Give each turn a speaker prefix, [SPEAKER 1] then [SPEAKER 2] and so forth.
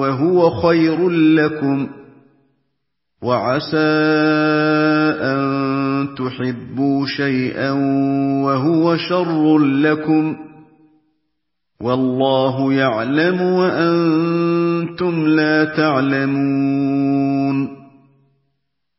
[SPEAKER 1] وهو خير لكم، وعسى أن تحبوا شيئا وهو شر لكم، والله يعلم وأنتم لا تعلمون.